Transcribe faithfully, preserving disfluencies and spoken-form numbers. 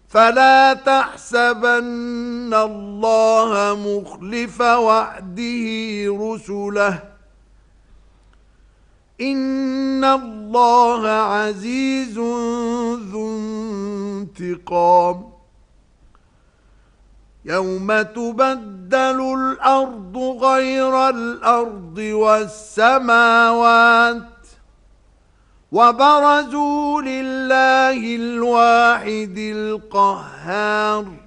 فلا تحسبن الله مخلف وعده رسله إن الله عزيز ذو انتقام يوم تبدل الأرض غير الأرض والسماوات وبرزوا لله الواحد القهار